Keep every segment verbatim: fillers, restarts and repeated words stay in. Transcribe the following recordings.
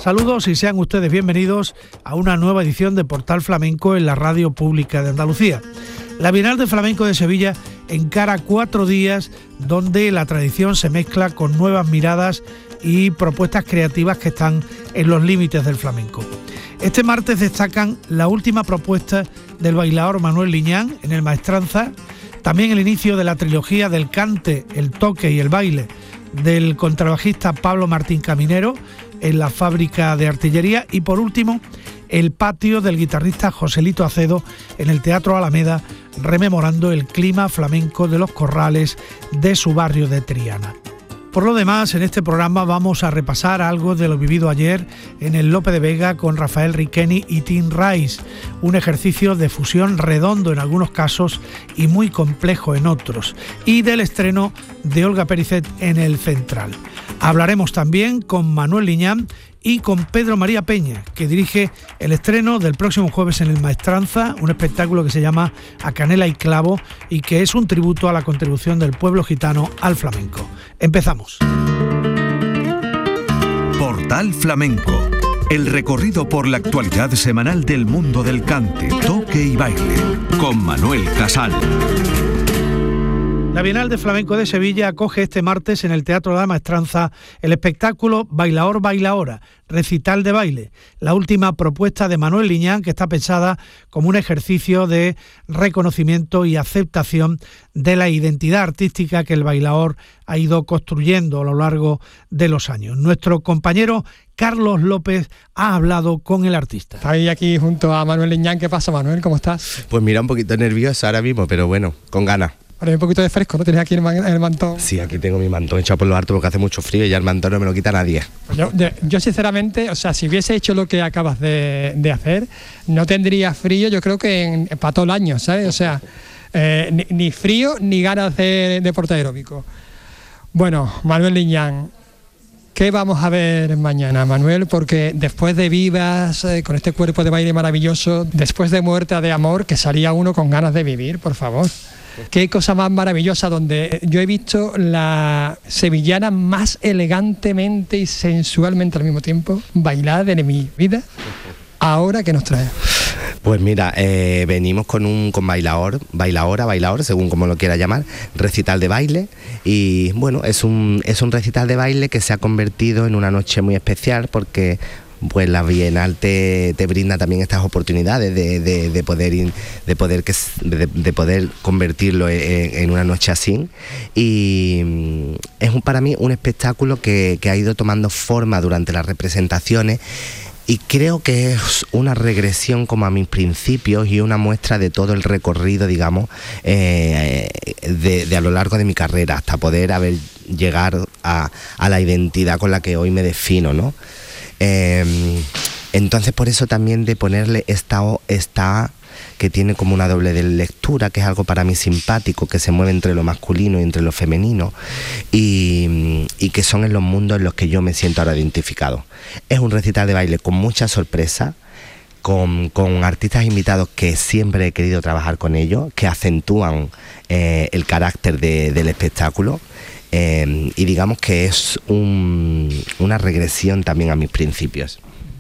Saludos y sean ustedes bienvenidos a una nueva edición de Portal Flamenco en la Radio Pública de Andalucía. La Bienal de Flamenco de Sevilla encara cuatro días donde la tradición se mezcla con nuevas miradas y propuestas creativas que están en los límites del flamenco. Este martes destacan la última propuesta del bailaor Manuel Liñán en el Maestranza, también el inicio de la trilogía del cante, el toque y el baile del contrabajista Pablo Martín Caminero en la Fábrica de Artillería y por último el patio del guitarrista Joselito Acedo en el Teatro Alameda, rememorando el clima flamenco de los corrales de su barrio de Triana. Por lo demás, en este programa vamos a repasar algo de lo vivido ayer en el Lope de Vega con Rafael Riqueni y Tim Rice, un ejercicio de fusión redondo en algunos casos y muy complejo en otros, y del estreno de Olga Pericet en el Central. Hablaremos también con Manuel Liñán y con Pedro María Peña, que dirige el estreno del próximo jueves en el Maestranza, un espectáculo que se llama A Canela y Clavo y que es un tributo a la contribución del pueblo gitano al flamenco. Empezamos. Portal Flamenco, el recorrido por la actualidad semanal del mundo del cante, toque y baile, con Manuel Casal. La Bienal de Flamenco de Sevilla acoge este martes en el Teatro de la Maestranza el espectáculo Bailaor Bailaora, recital de baile, la última propuesta de Manuel Liñán, que está pensada como un ejercicio de reconocimiento y aceptación de la identidad artística que el bailaor ha ido construyendo a lo largo de los años. Nuestro compañero Carlos López ha hablado con el artista. Estoy aquí junto a Manuel Liñán. ¿Qué pasa, Manuel? ¿Cómo estás? Pues mira, un poquito nervioso ahora mismo, pero bueno, con ganas. Ahora hay un poquito de fresco, ¿no? Tienes aquí el, man, el mantón. Sí, aquí tengo mi mantón echado por lo alto porque hace mucho frío y ya el mantón no me lo quita nadie. Pues yo, yo sinceramente, o sea, si hubiese hecho lo que acabas de, de hacer, no tendría frío, yo creo que en, para todo el año, ¿sabes? O sea, eh, ni, ni frío ni ganas de deporte aeróbico. Bueno, Manuel Liñán, ¿qué vamos a ver mañana, Manuel? Porque después de Vivas, eh, con este cuerpo de baile maravilloso, después de Muerta de Amor, que salía uno con ganas de vivir, por favor. Qué cosa más maravillosa, donde yo he visto la sevillana más elegantemente y sensualmente al mismo tiempo bailar de mi vida. Ahora, ¿qué nos trae? Pues mira, eh, venimos con un con bailaor, bailaora, bailaor, según como lo quiera llamar, recital de baile. Y bueno, es un, es un recital de baile que se ha convertido en una noche muy especial porque pues la Bienal te, te brinda también estas oportunidades de, de, de poder ir, de poder que de, de poder convertirlo en, en una noche así, y es un, para mí un espectáculo que, que ha ido tomando forma durante las representaciones y creo que es una regresión como a mis principios y una muestra de todo el recorrido, digamos, eh, de, de a lo largo de mi carrera hasta poder haber llegar a, a la identidad con la que hoy me defino, ¿no? Eh, entonces por eso también de ponerle esta O, esta A, que tiene como una doble de lectura, que es algo para mí simpático, que se mueve entre lo masculino y entre lo femenino, y, y que son en los mundos en los que yo me siento ahora identificado. Es un recital de baile con mucha sorpresa, con, con artistas invitados que siempre he querido trabajar con ellos, que acentúan eh, el carácter de, del espectáculo. Eh, y digamos que es un, una regresión también a mis principios.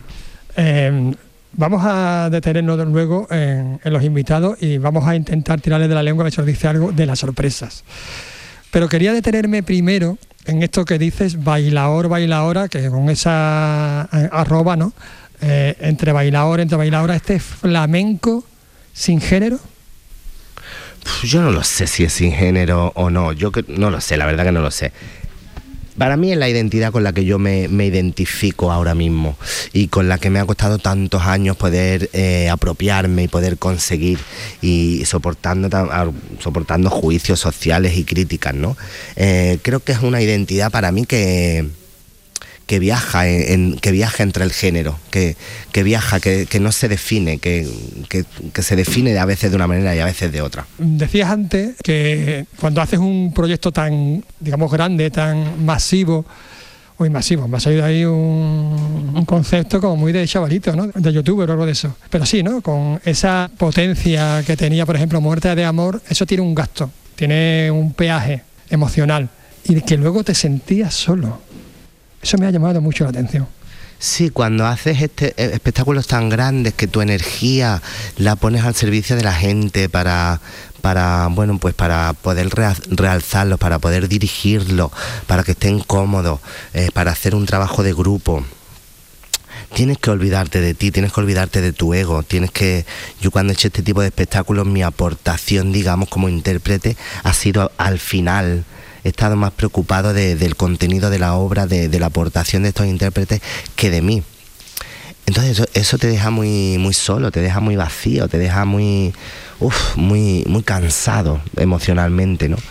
Eh, vamos a detenernos luego en, en los invitados y vamos a intentar tirarles de la lengua, a ver si os dice algo de las sorpresas. Pero quería detenerme primero en esto que dices, bailaor, bailaora, que con esa arroba, ¿no? Eh, entre bailaor, entre bailaora, este flamenco sin género. Yo no lo sé si es sin género o no, yo que, no lo sé, la verdad que no lo sé. Para mí es la identidad con la que yo me, me identifico ahora mismo y con la que me ha costado tantos años poder eh, apropiarme y poder conseguir, y soportando, soportando juicios sociales y críticas, ¿no? Eh, creo que es una identidad para mí que... que viaja en, en, que viaja entre el género, que, que viaja, que, que no se define, que, que, que se define a veces de una manera y a veces de otra. Decías antes que cuando haces un proyecto tan, digamos, grande, tan masivo, muy masivo, me ha salido ahí un, un concepto como muy de chavalito, ¿no? De youtuber o algo de eso. Pero sí, ¿no? Con esa potencia que tenía, por ejemplo, Muerte de Amor, eso tiene un gasto, tiene un peaje emocional, y que luego te sentías solo. Eso me ha llamado mucho la atención. Sí, cuando haces este, espectáculos tan grandes que tu energía la pones al servicio de la gente para, para bueno, pues para poder realzarlos, para poder dirigirlos, para que estén cómodos, eh, para hacer un trabajo de grupo. Tienes que olvidarte de ti, tienes que olvidarte de tu ego, tienes que... Yo cuando he hecho este tipo de espectáculos, mi aportación, digamos, como intérprete, ha sido al final... He estado más preocupado de, del contenido de la obra, de, de la aportación de estos intérpretes, que de mí. Entonces eso, eso te deja muy, muy solo, te deja muy vacío, te deja muy, uf, muy, muy cansado emocionalmente, ¿no?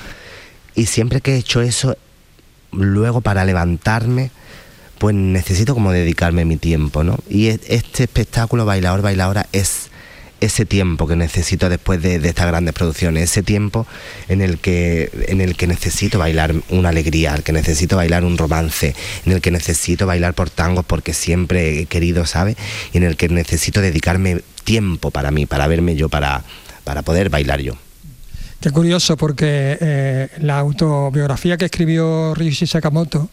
Y siempre que he hecho eso, luego para levantarme, pues necesito como dedicarme mi tiempo, ¿no? Y este espectáculo, Bailaor, Bailaora, es ese tiempo que necesito después de, de estas grandes producciones, ese tiempo en el que en el que necesito bailar una alegría, que necesito bailar un romance, en el que necesito bailar por tangos porque siempre he querido, ¿sabes? Y en el que necesito dedicarme tiempo para mí, para verme yo, para, para poder bailar yo. Qué curioso, porque eh, la autobiografía que escribió Ryuichi Sakamoto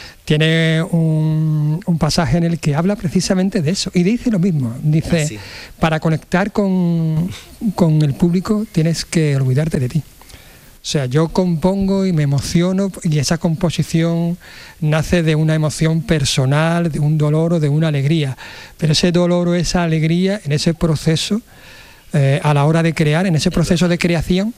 tiene un, un pasaje en el que habla precisamente de eso y dice lo mismo, dice, sí. Para conectar con, con el público tienes que olvidarte de ti. O sea, yo compongo y me emociono y esa composición nace de una emoción personal, de un dolor o de una alegría, pero ese dolor o esa alegría en ese proceso, eh, a la hora de crear, en ese proceso de creación,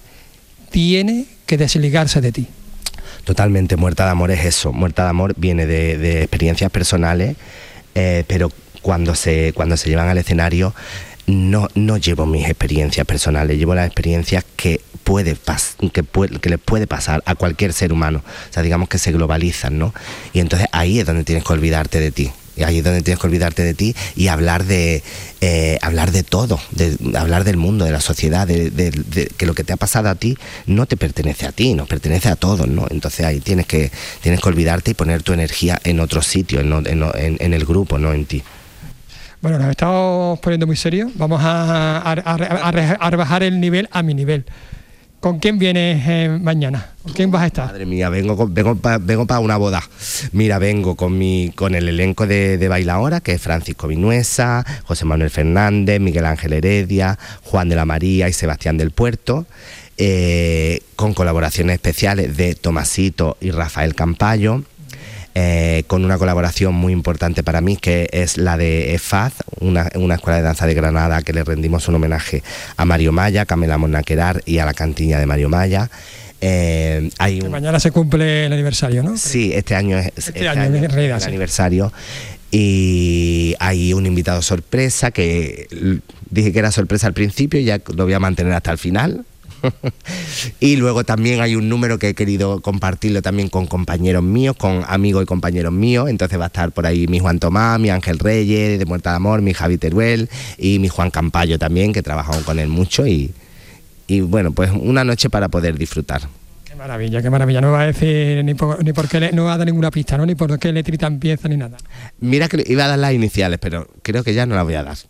tiene que desligarse de ti. Totalmente, Muerta de Amor es eso. Muerta de Amor viene de, de experiencias personales, eh, pero cuando se, cuando se llevan al escenario no, no llevo mis experiencias personales, llevo las experiencias que, puede pas que, puede, que les puede pasar a cualquier ser humano. O sea, digamos que se globalizan, ¿no? Y entonces ahí es donde tienes que olvidarte de ti. Y ahí es donde tienes que olvidarte de ti y hablar de eh, hablar de todo, de, hablar del mundo, de la sociedad, de, de, de que lo que te ha pasado a ti no te pertenece a ti, nos pertenece a todos, ¿no? Entonces ahí tienes que tienes que olvidarte y poner tu energía en otro sitio, en, en, en el grupo, no en ti. Bueno, nos estamos poniendo muy serios. Vamos a, a, a, a, a rebajar el nivel a mi nivel. ¿Con quién vienes eh, mañana? ¿Con quién vas a estar? Madre mía, vengo con, vengo para vengo pa una boda. Mira, vengo con mi con el elenco de, de Bailaora, que es Francisco Vinuesa, José Manuel Fernández, Miguel Ángel Heredia, Juan de la María y Sebastián del Puerto, eh, con colaboraciones especiales de Tomasito y Rafael Campayo. Eh, con una colaboración muy importante para mí, que es la de EFAZ, una, una escuela de danza de Granada, que le rendimos un homenaje a Mario Maya, Camela Monnaquerar y a la cantiña de Mario Maya. Eh, hay un... Mañana se cumple el aniversario, ¿no? Sí, este año es este este año, año en realidad, el sí. aniversario. Y hay un invitado sorpresa que dije que era sorpresa al principio y ya lo voy a mantener hasta el final. Y luego también hay un número que he querido compartirlo también con compañeros míos, con amigos y compañeros míos. Entonces va a estar por ahí mi Juan Tomás, mi Ángel Reyes de Muerta de Amor, mi Javi Teruel y mi Juan Campayo también, que trabajamos con él mucho. Y, y bueno, pues una noche para poder disfrutar. Qué maravilla, qué maravilla. No va a decir ni por, ni por qué le, no va a dar ninguna pista, ¿no? Ni por qué letrita empieza ni nada. Mira que iba a dar las iniciales, pero creo que ya no las voy a dar.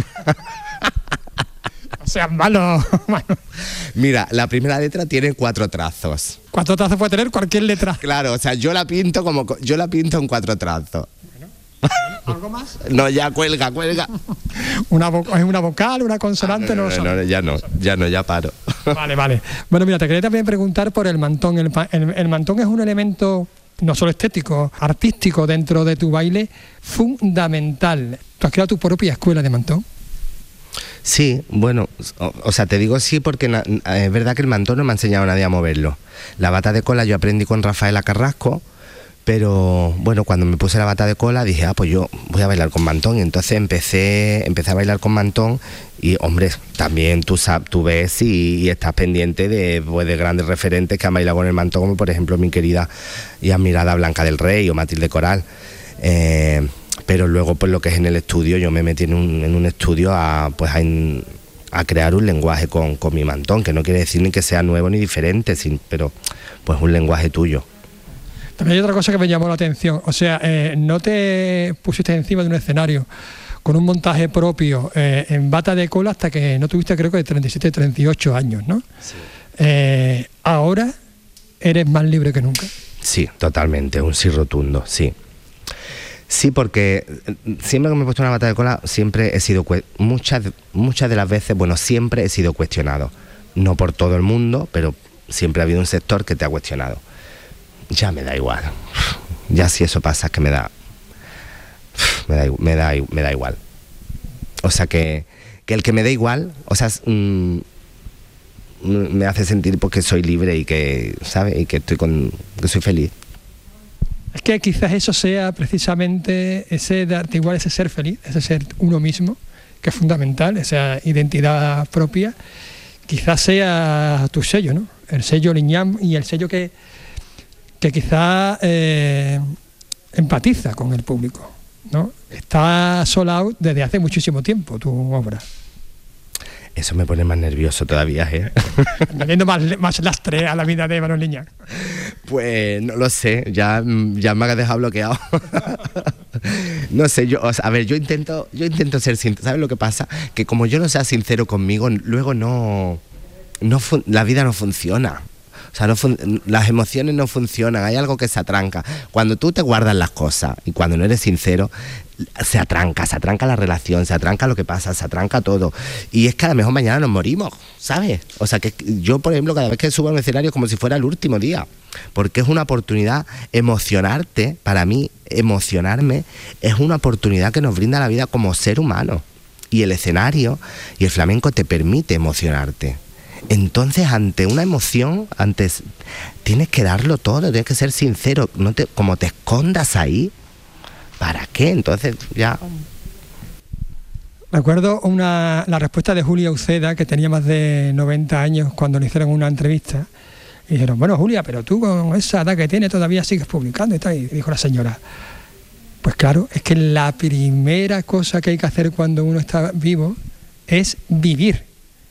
O sea, malo, malo. Mira, la primera letra tiene cuatro trazos. ¿Cuántos trazos puede tener cualquier letra? Claro, o sea, yo la pinto como yo la pinto en cuatro trazos. Bueno, ¿algo más? No, ya cuelga, cuelga. Una ¿Es una vocal, una consonante? Ah, no, no, no, no, ya no, ya no, ya paro. Vale, vale. Bueno, mira, te quería también preguntar por el mantón. El, el, el mantón es un elemento no solo estético, artístico dentro de tu baile, fundamental. ¿Tú has creado tu propia escuela de mantón? Sí, bueno, o, o sea, te digo sí porque na, es verdad que el mantón no me ha enseñado a nadie a moverlo. La bata de cola yo aprendí con Rafaela Carrasco, pero bueno, cuando me puse la bata de cola dije, ah, pues yo voy a bailar con mantón. Y entonces empecé, empecé a bailar con mantón y, hombre, también tú, sabes, tú ves y, y estás pendiente de, pues, de grandes referentes que han bailado con el mantón, como por ejemplo mi querida y admirada Blanca del Rey o Matilde Coral. Eh, pero luego pues lo que es en el estudio, yo me metí en un, en un estudio a pues a, in, a crear un lenguaje con, con mi mantón, que no quiere decir ni que sea nuevo ni diferente, sin, pero pues un lenguaje tuyo. También hay otra cosa que me llamó la atención, o sea, eh, no te pusiste encima de un escenario con un montaje propio eh, en bata de cola hasta que no tuviste, creo que de treinta y siete, treinta y ocho años, ¿no? Sí. Eh, ahora eres más libre que nunca. Sí, totalmente, un sí rotundo, sí. Sí, porque siempre que me he puesto una bata de cola, siempre he sido, muchas, muchas de las veces, bueno, siempre he sido cuestionado. No por todo el mundo, pero siempre ha habido un sector que te ha cuestionado. Ya me da igual. Ya si eso pasa, es que me da, me da, me da, me da igual. O sea, que, que el que me dé igual, o sea, mmm, me hace sentir porque soy libre y que, ¿sabes? Y que estoy con, que soy feliz. Es que quizás eso sea precisamente ese darte igual, ese ser feliz, ese ser uno mismo, que es fundamental, esa identidad propia, quizás sea tu sello, ¿no? El sello Liñán y el sello que, que quizás eh, empatiza con el público, ¿no? Está sold out desde hace muchísimo tiempo tu obra. Eso me pone más nervioso todavía, ¿eh? Añadiendo más, más lastre a la vida de Manuel Liñán. Pues no lo sé, ya, ya me has dejado bloqueado. No sé, yo, o sea, a ver, yo intento, yo intento ser sincero. ¿Sabes lo que pasa? Que como yo no sea sincero conmigo, luego no, no la vida no funciona. O sea, no fun- las emociones no funcionan, hay algo que se atranca. Cuando tú te guardas las cosas y cuando no eres sincero, se atranca, se atranca la relación, se atranca lo que pasa, se atranca todo. Y es que a lo mejor mañana nos morimos, ¿sabes? O sea, que yo, por ejemplo, cada vez que subo a un escenario es como si fuera el último día, porque es una oportunidad. Emocionarte, para mí, emocionarme, es una oportunidad que nos brinda la vida como ser humano. Y el escenario y el flamenco te permite emocionarte. Entonces, ante una emoción, antes tienes que darlo todo, tienes que ser sincero, no te, como te escondas ahí, ¿para qué? Entonces ya... Recuerdo una, la respuesta de Julia Uceda, que tenía más de noventa años, cuando le hicieron una entrevista, y dijeron, bueno, Julia, pero tú con esa edad que tienes todavía sigues publicando y tal, y dijo la señora, pues claro, es que la primera cosa que hay que hacer cuando uno está vivo es vivir.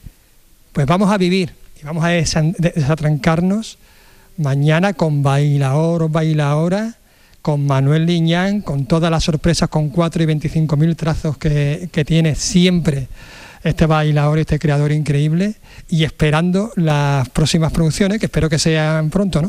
Pues vamos a vivir y vamos a desatrancarnos mañana con Bailaor, Bailaora, con Manuel Liñán, con todas las sorpresas, con cuatro y veinticinco mil trazos que, que tiene siempre este bailaor, este creador increíble, y esperando las próximas producciones, que espero que sean pronto, ¿no?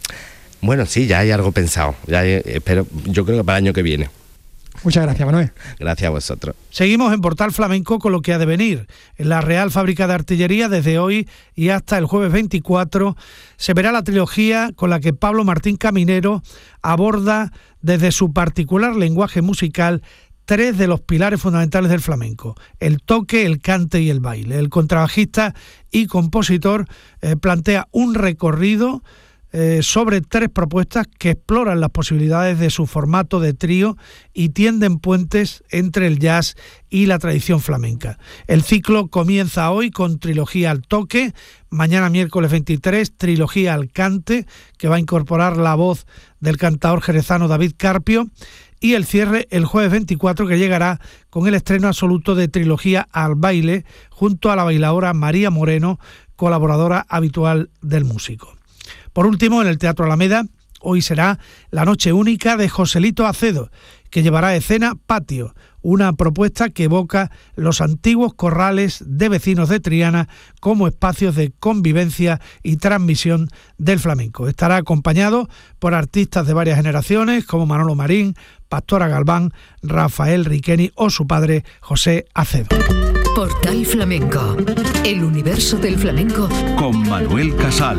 Bueno, sí, ya hay algo pensado, ya hay, espero, yo creo que para el año que viene. Muchas gracias, Manuel. Gracias a vosotros. Seguimos en Portal Flamenco con lo que ha de venir. En la Real Fábrica de Artillería, desde hoy y hasta el jueves veinticuatro, se verá la trilogía con la que Pablo Martín Caminero aborda desde su particular lenguaje musical tres de los pilares fundamentales del flamenco: el toque, el cante y el baile. El contrabajista y compositor eh, plantea un recorrido Eh, sobre tres propuestas que exploran las posibilidades de su formato de trío y tienden puentes entre el jazz y la tradición flamenca. El ciclo comienza hoy con Trilogía al toque, mañana miércoles veintitrés, Trilogía al cante, que va a incorporar la voz del cantador jerezano David Carpio, y el cierre el jueves veinticuatro, que llegará con el estreno absoluto de Trilogía al baile, junto a la bailaora María Moreno, colaboradora habitual del músico. Por último, en el Teatro Alameda, hoy será la noche única de Joselito Acedo, que llevará a escena Patio, una propuesta que evoca los antiguos corrales de vecinos de Triana como espacios de convivencia y transmisión del flamenco. Estará acompañado por artistas de varias generaciones como Manolo Marín, Pastora Galván, Rafael Riqueni o su padre José Acedo. Portal Flamenco, el universo del flamenco con Manuel Casal.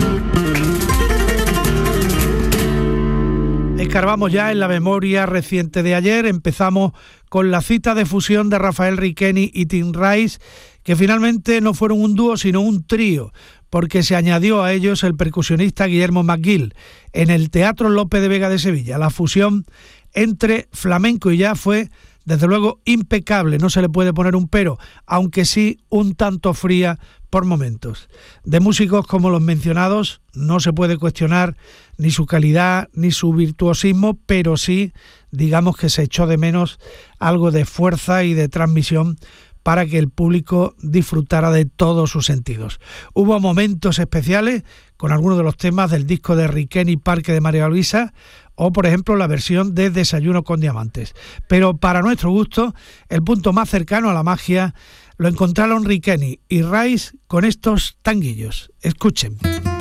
Escarbamos ya en la memoria reciente de ayer. Empezamos con la cita de fusión de Rafael Riqueni y Tim Rice, que finalmente no fueron un dúo sino un trío, porque se añadió a ellos el percusionista Guillermo McGill en el Teatro Lope de Vega de Sevilla. La fusión entre flamenco y jazz fue, desde luego, impecable, no se le puede poner un pero, aunque sí un tanto fría por momentos. De músicos como los mencionados no se puede cuestionar ni su calidad ni su virtuosismo, pero sí, digamos que se echó de menos algo de fuerza y de transmisión para que el público disfrutara de todos sus sentidos. Hubo momentos especiales con algunos de los temas del disco de Riqueni Parque de María Luisa, o por ejemplo la versión de Desayuno con Diamantes. Pero para nuestro gusto, el punto más cercano a la magia lo encontraron Riqueni y Rice con estos tanguillos. Escuchen.